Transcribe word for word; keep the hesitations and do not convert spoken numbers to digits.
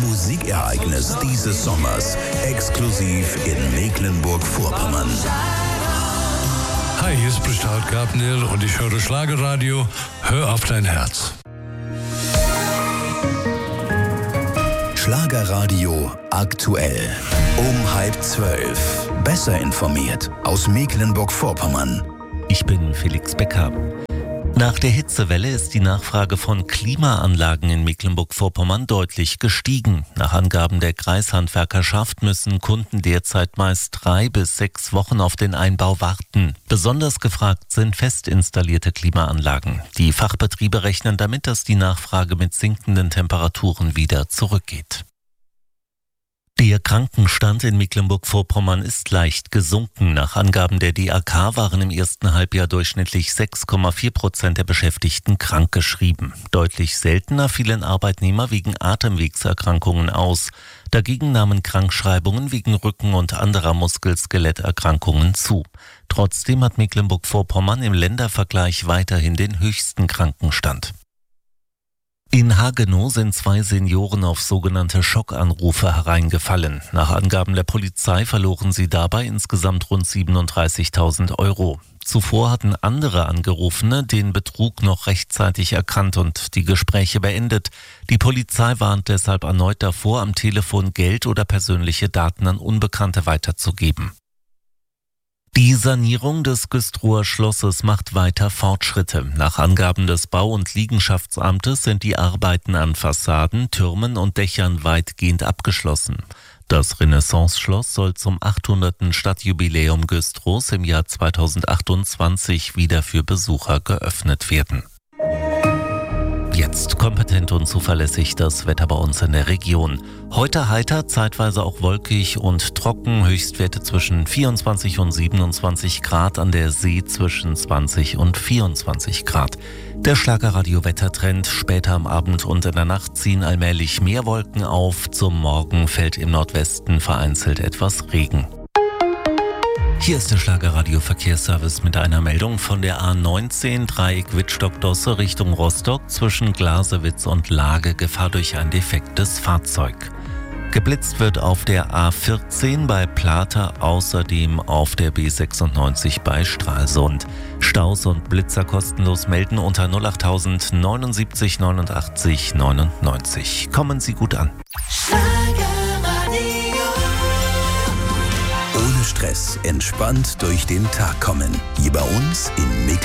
Musikereignis dieses Sommers. Exklusiv in Mecklenburg-Vorpommern. Hi, hier ist Bristol Gabnil und ich höre Schlagerradio. Hör auf dein Herz. Schlagerradio aktuell. Um halb zwölf. Besser informiert aus Mecklenburg-Vorpommern. Ich bin Felix Becker. Nach der Hitzewelle ist die Nachfrage von Klimaanlagen in Mecklenburg-Vorpommern deutlich gestiegen. Nach Angaben der Kreishandwerkerschaft müssen Kunden derzeit meist drei bis sechs Wochen auf den Einbau warten. Besonders gefragt sind fest installierte Klimaanlagen. Die Fachbetriebe rechnen damit, dass die Nachfrage mit sinkenden Temperaturen wieder zurückgeht. Der Krankenstand in Mecklenburg-Vorpommern ist leicht gesunken. Nach Angaben der D A K waren im ersten Halbjahr durchschnittlich sechs Komma vier Prozent der Beschäftigten krankgeschrieben. Deutlich seltener fielen Arbeitnehmer wegen Atemwegserkrankungen aus. Dagegen nahmen Krankschreibungen wegen Rücken- und anderer Muskel-Skeletterkrankungen zu. Trotzdem hat Mecklenburg-Vorpommern im Ländervergleich weiterhin den höchsten Krankenstand. In Hagenow sind zwei Senioren auf sogenannte Schockanrufe hereingefallen. Nach Angaben der Polizei verloren sie dabei insgesamt rund siebenunddreißigtausend Euro. Zuvor hatten andere Angerufene den Betrug noch rechtzeitig erkannt und die Gespräche beendet. Die Polizei warnt deshalb erneut davor, am Telefon Geld oder persönliche Daten an Unbekannte weiterzugeben. Die Sanierung des Güstrower Schlosses macht weiter Fortschritte. Nach Angaben des Bau- und Liegenschaftsamtes sind die Arbeiten an Fassaden, Türmen und Dächern weitgehend abgeschlossen. Das Renaissance-Schloss soll zum achthunderten Stadtjubiläum Güstrows im Jahr zweitausendachtundzwanzig wieder für Besucher geöffnet werden. Jetzt kompetent und zuverlässig das Wetter bei uns in der Region. Heute heiter, zeitweise auch wolkig und trocken, Höchstwerte zwischen vierundzwanzig und siebenundzwanzig Grad, an der See zwischen zwanzig und vierundzwanzig Grad. Der Schlagerradio-Wettertrend: später am Abend und in der Nacht ziehen allmählich mehr Wolken auf. Zum Morgen fällt im Nordwesten vereinzelt etwas Regen. Hier ist der Schlagerradio-Verkehrsservice mit einer Meldung von der A neunzehn, Dreieck Wittstock-Dosse Richtung Rostock, zwischen Glasewitz und Lage, Gefahr durch ein defektes Fahrzeug. Geblitzt wird auf der A vierzehn bei Plata, außerdem auf der B sechsundneunzig bei Stralsund. Staus und Blitzer kostenlos melden unter null acht tausend neunundsiebzig neunundachtzig neunundneunzig. Kommen Sie gut an. Ohne Stress, entspannt durch den Tag kommen. Hier bei uns in Mecklenburg.